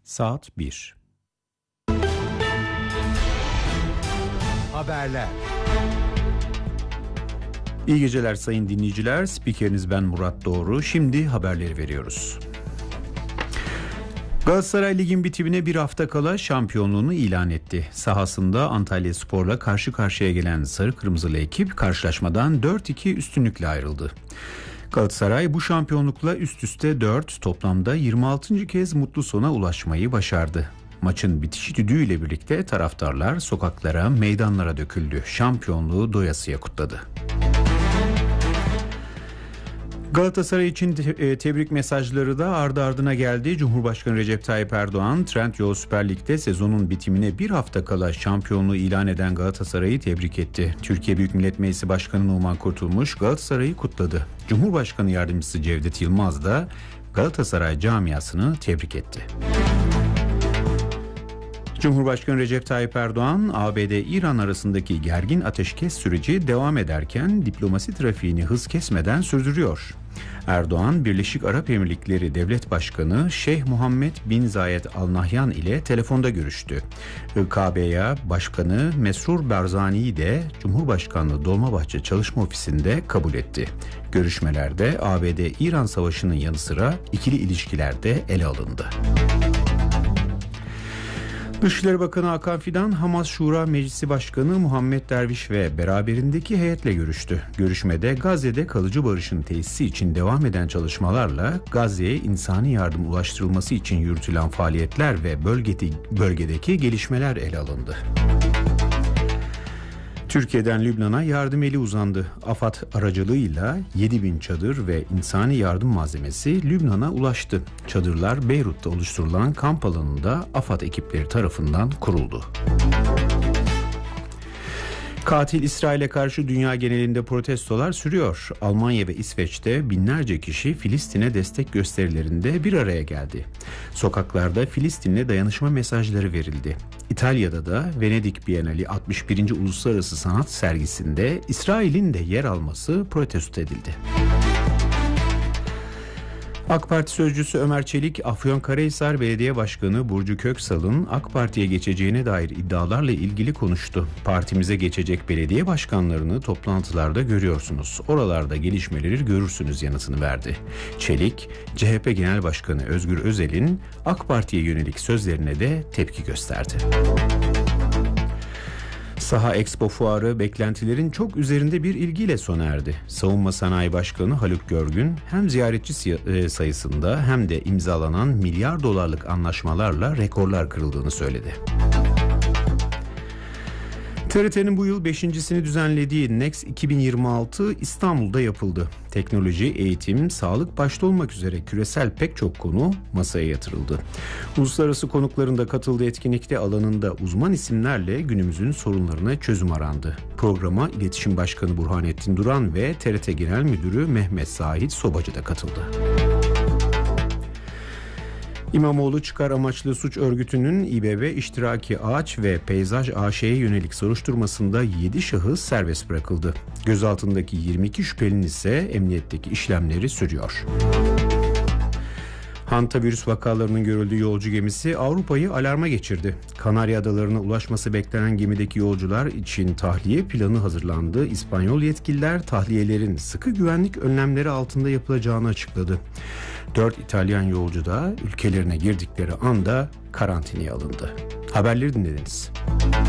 Saat 1. Haberler. İyi geceler sayın dinleyiciler. Spikeriniz ben Murat Doğru. Şimdi haberleri veriyoruz. Galatasaray ligin bitimine bir hafta kala şampiyonluğunu ilan etti. Sahasında Antalyaspor'la karşı karşıya gelen sarı kırmızılı ekip karşılaşmadan 4-2 üstünlükle ayrıldı. Galatasaray bu şampiyonlukla üst üste 4, toplamda 26. kez mutlu sona ulaşmayı başardı. Maçın bitişi düdüğüyle birlikte taraftarlar sokaklara, meydanlara döküldü. Şampiyonluğu doyasıya kutladı. Galatasaray için tebrik mesajları da ardı ardına geldi. Cumhurbaşkanı Recep Tayyip Erdoğan, Trendyol Süper Lig'de sezonun bitimine bir hafta kala şampiyonluğu ilan eden Galatasaray'ı tebrik etti. Türkiye Büyük Millet Meclisi Başkanı Numan Kurtulmuş Galatasaray'ı kutladı. Cumhurbaşkanı Yardımcısı Cevdet Yılmaz da Galatasaray camiasını tebrik etti. Cumhurbaşkanı Recep Tayyip Erdoğan, ABD-İran arasındaki gergin ateşkes süreci devam ederken diplomasi trafiğini hız kesmeden sürdürüyor. Erdoğan, Birleşik Arap Emirlikleri Devlet Başkanı Şeyh Muhammed bin Zayed Al Nahyan ile telefonda görüştü. İKB'ya Başkanı Mesrur Barzani'yi de Cumhurbaşkanlığı Dolmabahçe Çalışma Ofisi'nde kabul etti. Görüşmelerde ABD-İran savaşının yanı sıra ikili ilişkiler de ele alındı. Dışişleri Bakanı Hakan Fidan, Hamas Şura Meclisi Başkanı Muhammed Derviş ve beraberindeki heyetle görüştü. Görüşmede Gazze'de kalıcı barışın tesisi için devam eden çalışmalarla Gazze'ye insani yardım ulaştırılması için yürütülen faaliyetler ve bölgedeki gelişmeler ele alındı. Türkiye'den Lübnan'a yardım eli uzandı. AFAD aracılığıyla 7.000 çadır ve insani yardım malzemesi Lübnan'a ulaştı. Çadırlar Beyrut'ta oluşturulan kamp alanında AFAD ekipleri tarafından kuruldu. Katil İsrail'e karşı dünya genelinde protestolar sürüyor. Almanya ve İsveç'te binlerce kişi Filistin'e destek gösterilerinde bir araya geldi. Sokaklarda Filistin'le dayanışma mesajları verildi. İtalya'da da Venedik Bienali 61. Uluslararası Sanat Sergisi'nde İsrail'in de yer alması protesto edildi. AK Parti sözcüsü Ömer Çelik, Afyonkarahisar Belediye Başkanı Burcu Köksal'ın AK Parti'ye geçeceğine dair iddialarla ilgili konuştu. Partimize geçecek belediye başkanlarını toplantılarda görüyorsunuz. Oralarda gelişmeleri görürsünüz yanıtını verdi. Çelik, CHP Genel Başkanı Özgür Özel'in AK Parti'ye yönelik sözlerine de tepki gösterdi. Saha Expo Fuarı beklentilerin çok üzerinde bir ilgiyle sona erdi. Savunma Sanayi Başkanı Haluk Görgün hem ziyaretçi sayısında hem de imzalanan milyar dolarlık anlaşmalarla rekorlar kırıldığını söyledi. TRT'nin bu yıl 5.sini düzenlediği Next 2026 İstanbul'da yapıldı. Teknoloji, eğitim, sağlık başta olmak üzere küresel pek çok konu masaya yatırıldı. Uluslararası konukların da katıldığı etkinlikte alanında uzman isimlerle günümüzün sorunlarına çözüm arandı. Programa İletişim Başkanı Burhanettin Duran ve TRT Genel Müdürü Mehmet Zahit Sobacı da katıldı. İmamoğlu çıkar amaçlı suç örgütünün İBB İştiraki Ağaç ve Peyzaj AŞ'ye yönelik soruşturmasında 7 şahıs serbest bırakıldı. Gözaltındaki 22 şüphelinin ise emniyetteki işlemleri sürüyor. Hantavirüs vakalarının görüldüğü yolcu gemisi Avrupa'yı alarma geçirdi. Kanarya Adaları'na ulaşması beklenen gemideki yolcular için tahliye planı hazırlandı. İspanyol yetkililer tahliyelerin sıkı güvenlik önlemleri altında yapılacağını açıkladı. 4 İtalyan yolcu da ülkelerine girdikleri anda karantinaya alındı. Haberleri dinlediniz.